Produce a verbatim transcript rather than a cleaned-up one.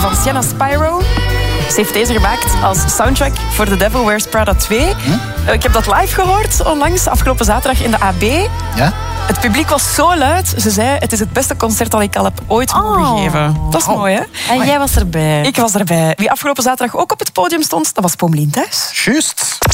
van Sienna Spyro. Ze heeft deze gemaakt als soundtrack voor The Devil Wears Prada twee. Hm? Ik heb dat live gehoord onlangs, afgelopen zaterdag in de A B. Ja? Het publiek was zo luid. Ze zei, het is het beste concert dat ik al heb ooit mogen Oh. geven. Dat is Oh. mooi, hè? En jij was erbij. Ik was erbij. Wie afgelopen zaterdag ook op het podium stond, dat was Pommelien Thijs. Juist.